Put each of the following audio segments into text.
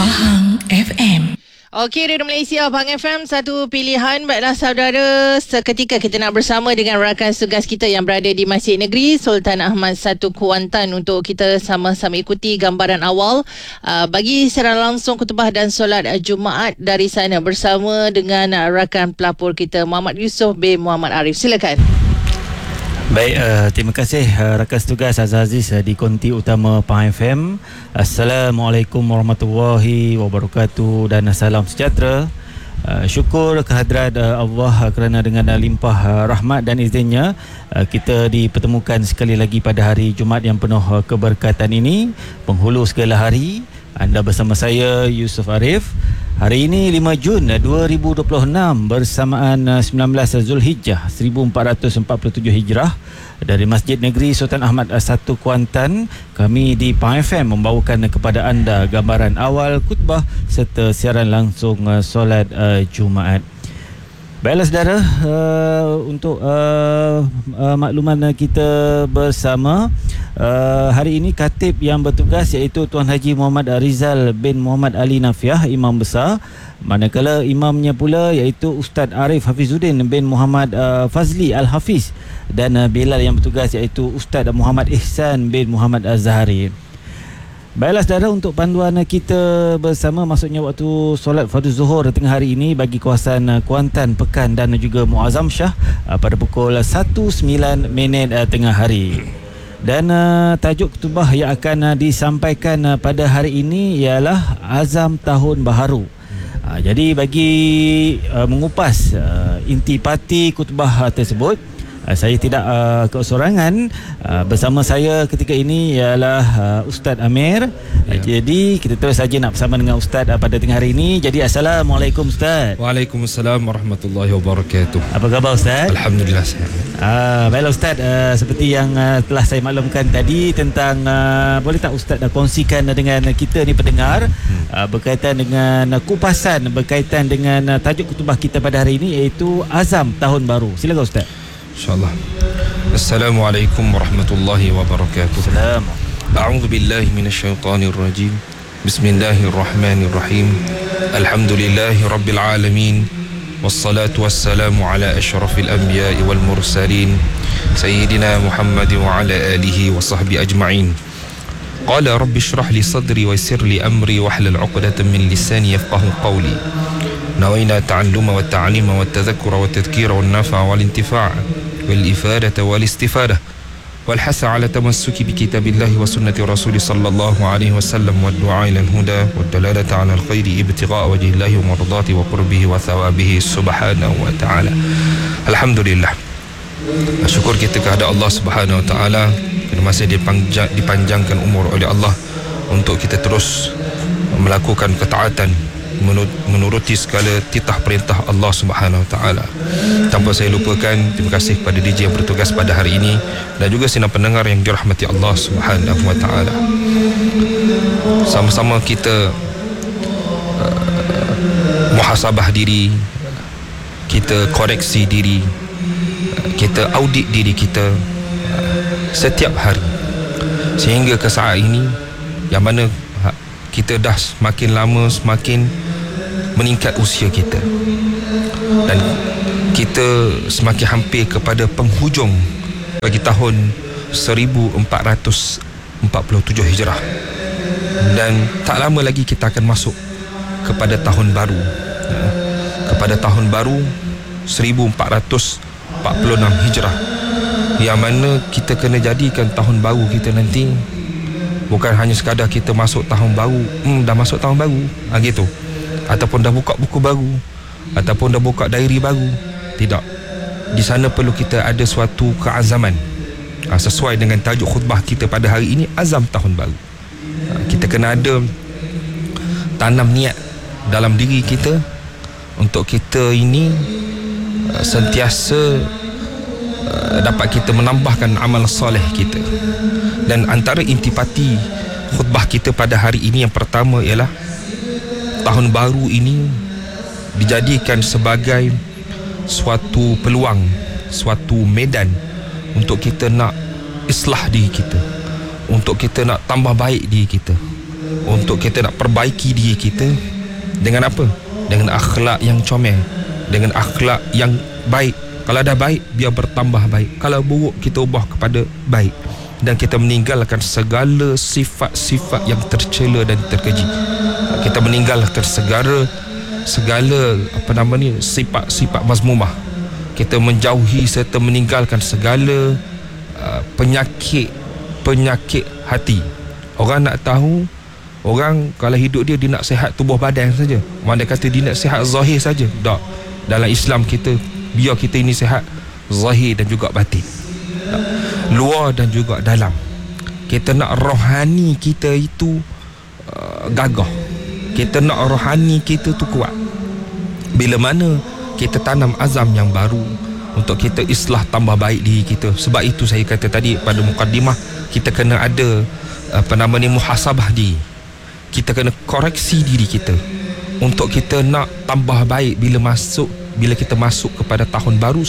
Pahang FM. Okey, Radio Malaysia, Pahang FM, satu pilihan. Baiklah saudara, seketika kita nak bersama dengan rakan tugas kita yang berada di Masjid Negeri Sultan Ahmad I Kuantan untuk kita sama-sama ikuti gambaran awal bagi secara langsung khutbah dan solat Jumaat dari sana bersama dengan rakan pelapor kita Muhammad Yusof bin Muhammad Arif. Silakan. Baik, terima kasih rakan tugas Aziz di konti utama Pahang FM. Assalamualaikum warahmatullahi wabarakatuh dan salam sejahtera. Syukur kehadrat Allah kerana dengan limpah rahmat dan izinnya kita dipertemukan sekali lagi pada hari Jumaat yang penuh keberkatan ini, penghulu segala hari. Anda bersama saya Yusof Arif. Hari ini 5 Jun 2026 bersamaan 19 Zulhijjah 1447 Hijrah dari Masjid Negeri Sultan Ahmad I Kuantan. Kami di Pahang FM membawakan kepada anda gambaran awal khutbah serta siaran langsung solat Jumaat. Baiklah saudara, untuk makluman kita bersama, hari ini katib yang bertugas iaitu Tuan Haji Muhammad Rizal bin Muhammad Ali Nafiah, Imam Besar. Manakala imamnya pula iaitu Ustaz Arif Hafizuddin bin Muhammad Fazli Al-Hafiz, dan Bilal yang bertugas iaitu Ustaz Muhammad Ihsan bin Muhammad Az-Zahari. Baiklah saudara, untuk panduan kita bersama, maksudnya waktu solat fardu zuhur tengah hari ini bagi kawasan Kuantan, Pekan dan juga Muazzam Shah pada pukul 1.09 tengah hari. Dan tajuk khutbah yang akan disampaikan pada hari ini ialah Azam Tahun Baharu. Jadi bagi mengupas intipati khutbah tersebut, saya tidak keseorangan. Bersama saya ketika ini ialah Ustaz Amir. Jadi kita terus saja nak bersama dengan Ustaz pada tengah hari ini. Jadi Assalamualaikum Ustaz. Waalaikumsalam warahmatullahi wabarakatuh. Apa khabar Ustaz? Alhamdulillah sihat. Baiklah Ustaz, seperti yang telah saya maklumkan tadi tentang boleh tak Ustaz kongsikan dengan kita ni pendengar berkaitan dengan kupasan berkaitan dengan tajuk khutbah kita pada hari ini iaitu Azam Tahun Baru. Silakan Ustaz. InsyaAllah. Assalamualaikum warahmatullahi wabarakatuh. Assalamualaikum. A'udzu billahi minasyaitonir rajim. Bismillahirrahmanirrahim. Alhamdulillahi rabbil alamin. Wassalatu wassalamu ala asyrafil anbiya'i wal mursalin sayyidina Muhammad wa ala alihi wa sahbihi ajma'in. Qala rabbi shrah li sadri wa yassir li amri wahlul 'uqdatam min lisani yafqahu qawli. نوينا التعلم والتعليم والتذكر والتذكير والنفع والانتفاع والإفادة والاستفادة والحث على تمسك بكتاب الله وسنة رسول صلى الله عليه وسلم والدعاء إلى الهدى والدلالة على الخير ابتغاء وجه الله ومرضاته وقربه وثوابه سبحانه وتعالى. الحمد لله. Syukur kita kepada Allah Subhanahu wa taala kerana masih dipanjangkan umur oleh Allah untuk kita terus melakukan ketaatan, menuruti segala titah perintah Allah Subhanahu Wa Taala. Tanpa saya lupakan, terima kasih kepada DJ yang bertugas pada hari ini dan juga sinar pendengar yang dirahmati Allah Subhanahu Wa Taala. Sama-sama kita muhasabah diri, kita koreksi diri, kita audit diri kita setiap hari sehingga ke saat ini yang mana kita dah semakin lama semakin meningkat usia kita dan kita semakin hampir kepada penghujung bagi tahun 1447 Hijrah, dan tak lama lagi kita akan masuk kepada tahun baru, kepada tahun baru 1446 Hijrah, yang mana kita kena jadikan tahun baru kita nanti bukan hanya sekadar kita masuk tahun baru, dah masuk tahun baru gitu, ataupun dah buka buku baru, ataupun dah buka diary baru. Tidak. Di sana perlu kita ada suatu keazaman sesuai dengan tajuk khutbah kita pada hari ini, Azam Tahun Baru. Kita kena ada tanam niat dalam diri kita untuk kita ini sentiasa dapat kita menambahkan amal soleh kita. Dan antara intipati khutbah kita pada hari ini yang pertama ialah tahun baru ini dijadikan sebagai suatu peluang, suatu medan untuk kita nak islah diri kita, untuk kita nak tambah baik diri kita, untuk kita nak perbaiki diri kita dengan apa? Dengan akhlak yang comel, dengan akhlak yang baik. Kalau dah baik, biar bertambah baik. Kalau buruk, kita ubah kepada baik. Dan kita meninggalkan segala sifat-sifat yang tercela dan terkeji. Kita meninggalkan segala sifat-sifat mazmumah. Kita menjauhi serta meninggalkan segala penyakit hati. Orang nak tahu, orang kalau hidup dia nak sihat tubuh badan saja. Mana kata dia nak sihat zahir saja. Tak. Dalam Islam kita, biar kita ini sihat zahir dan juga batin, luar dan juga dalam. Kita nak rohani kita itu gagah. Kita nak rohani kita tu kuat. Bila mana kita tanam azam yang baru untuk kita islah tambah baik diri kita. Sebab itu saya kata tadi pada mukadimah, kita kena ada muhasabah diri. Kita kena koreksi diri kita untuk kita nak tambah baik bila kita masuk kepada tahun baru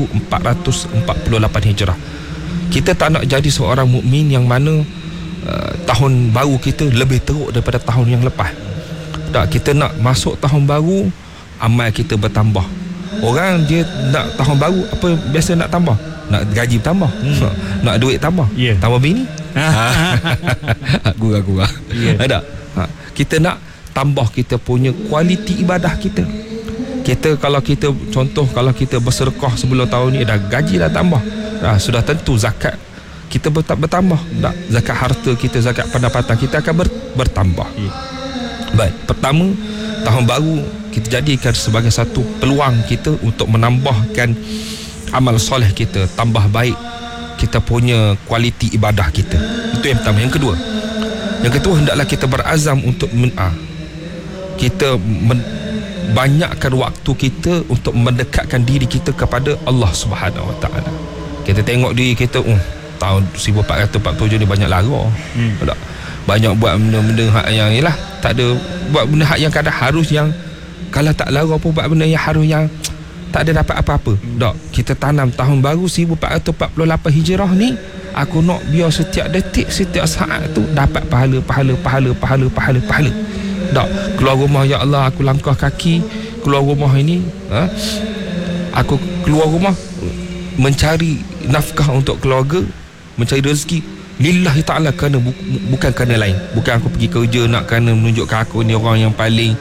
1448 Hijrah. Kita tak nak jadi seorang mukmin yang mana tahun baru kita lebih teruk daripada tahun yang lepas. Tak, kita nak masuk tahun baru, amal kita bertambah. Orang dia nak tahun baru, apa biasa nak tambah? Nak gaji bertambah, nak duit tambah, tambah bini. Gurau-gurau. Ada. Kita nak tambah kita punya kualiti ibadah kita. Kalau kita bersedekah sebelum tahun ni, dah gaji dah tambah. Sudah tentu zakat kita bertambah. Tak, zakat harta kita, zakat pendapatan kita akan bertambah. Baik, pertama, tahun baru kita jadikan sebagai satu peluang kita untuk menambahkan amal soleh kita, tambah baik kita punya kualiti ibadah kita. Itu yang pertama. Yang kedua, hendaklah kita berazam untuk kita banyakkan waktu kita untuk mendekatkan diri kita kepada Allah Subhanahu Wa Taala. Kita tengok diri kita, tahun 1447 ni banyak lara. Banyak buat benda-benda hak yang ialah tak ada, buat benda hak yang kadang harus, yang kalau tak lara pun buat benda yang harus, yang tak ada dapat apa-apa. Tak, kita tanam tahun baru 1448 Hijrah ni, aku nak biar setiap detik, setiap saat tu dapat pahala. Tak, keluar rumah, ya Allah, aku langkah kaki keluar rumah ini, aku keluar rumah mencari nafkah untuk keluarga, mencari rezeki lillahi ta'ala, kerana bukan kerana lain. Bukan aku pergi kerja nak kerana menunjukkan aku ni orang yang paling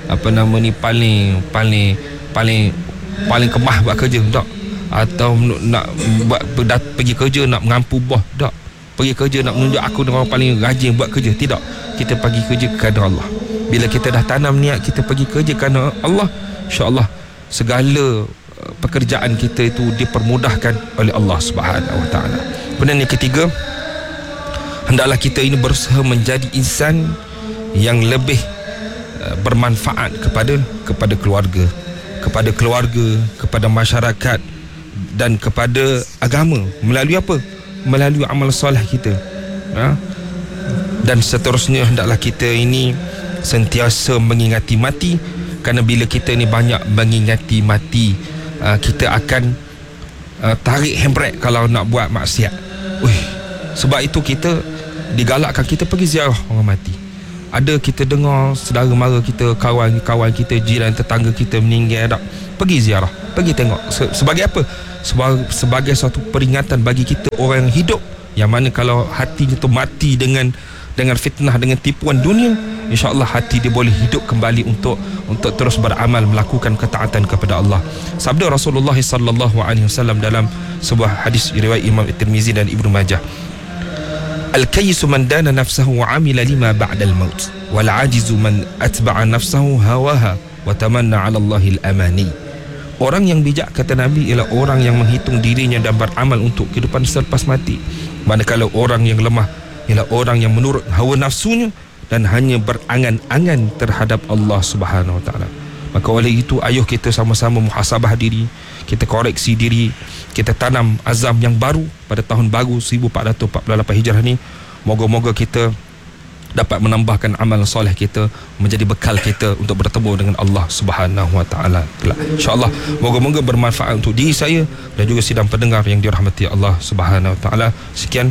paling kemah buat kerja. Tak. Atau nak buat pergi kerja nak mengampu bos. Tak. Pergi kerja nak menunjuk aku ni orang paling rajin buat kerja. Tidak. Kita pergi kerja kerana Allah. Bila kita dah tanam niat kita pergi kerja kerana Allah, insya-Allah segala pekerjaan kita itu dipermudahkan oleh Allah Subhanahu Wa Taala. Kemudian yang ketiga, hendaklah kita ini berusaha menjadi insan yang lebih bermanfaat kepada keluarga, kepada masyarakat dan kepada agama. Melalui apa? Melalui amal soleh kita. Dan seterusnya, hendaklah kita ini sentiasa mengingati mati, kerana bila kita ni banyak mengingati mati, kita akan tarik handbrake kalau nak buat maksiat. Sebab itu kita digalakkan kita pergi ziarah orang mati. Ada kita dengar saudara mara kita, kawan kita, jiran tetangga kita meninggal, tak, pergi ziarah, pergi tengok. Sebagai apa? Sebagai satu peringatan bagi kita orang yang hidup, yang mana kalau hatinya tu mati dengan fitnah, dengan tipuan dunia, insya-Allah hati dia boleh hidup kembali untuk terus beramal, melakukan ketaatan kepada Allah. Sabda Rasulullah sallallahu alaihi wasallam dalam sebuah hadis riwayat Imam At-Tirmizi dan Ibnu Majah, al-kayyisu man dana nafsahu wa amila lima ba'da al-maut, wal ajizu man atba'a nafsahu hawaha wa tamanna 'ala Allahil amani. Orang yang bijak, kata Nabi, ialah orang yang menghitung dirinya dan beramal untuk kehidupan selepas mati. Manakala orang yang lemah ialah orang yang menurut hawa nafsunya dan hanya berangan-angan terhadap Allah Subhanahu Wa Taala. Maka oleh itu, ayuh kita sama-sama muhasabah diri, kita koreksi diri, kita tanam azam yang baru pada tahun baru 1448 Hijrah ni. Moga-moga kita dapat menambahkan amal soleh kita menjadi bekal kita untuk bertemu dengan Allah Subhanahu Wa Taala. InsyaAllah moga-moga bermanfaat untuk diri saya dan juga sidang pendengar yang dirahmati Allah Subhanahu Wa Taala. Sekian,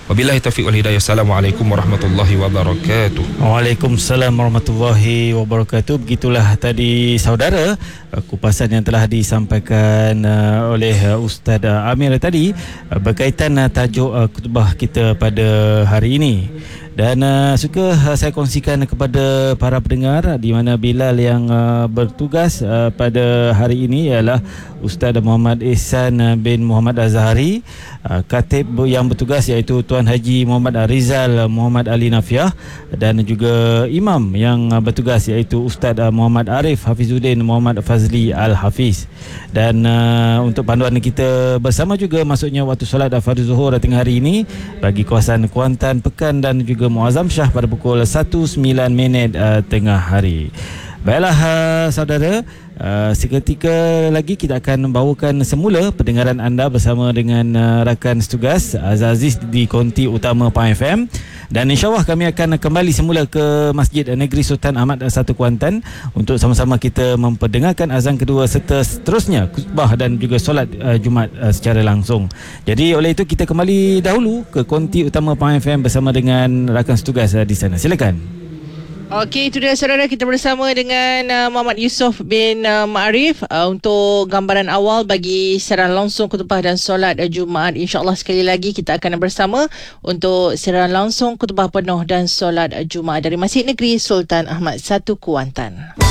Wabillahi taufiq wal hidayah. Assalamualaikum warahmatullahi wabarakatuh. Waalaikumsalam warahmatullahi wabarakatuh. Begitulah tadi saudara kupasan yang telah disampaikan oleh Ustaz Amir tadi berkaitan tajuk khutbah kita pada hari ini. Dan suka saya kongsikan kepada para pendengar di mana Bilal yang bertugas pada hari ini ialah Ustaz Muhammad Ihsan bin Muhammad Azhari, Khatib yang bertugas iaitu Tuan Haji Muhammad Rizal Muhammad Ali Nafiah, dan juga Imam yang bertugas iaitu Ustaz Muhammad Arif Hafizuddin Muhammad Fazli Al-Hafiz. Dan untuk panduan kita bersama juga masuknya waktu solat Fardhu Zuhur tengah hari ini bagi kawasan Kuantan, Pekan dan juga Muazzam Shah pada pukul 1.09 tengah hari. Baiklah saudara, seketika lagi kita akan membawakan semula pendengaran anda bersama dengan rakan setugas Aziz di konti utama Pahang FM. Dan insyaAllah kami akan kembali semula ke Masjid Negeri Sultan Ahmad 1 Kuantan untuk sama-sama kita memperdengarkan azan kedua serta seterusnya khutbah dan juga solat Jumaat secara langsung. Jadi oleh itu kita kembali dahulu ke konti utama Pahang FM bersama dengan rakan setugas di sana. Silakan. Okey, itu dia saudara, kita bersama dengan Muhammad Yusof bin Ma'arif untuk gambaran awal bagi siaran langsung khutbah dan solat Jumaat. InsyaAllah sekali lagi kita akan bersama untuk siaran langsung khutbah penuh dan solat Jumaat dari Masjid Negeri Sultan Ahmad 1 Kuantan.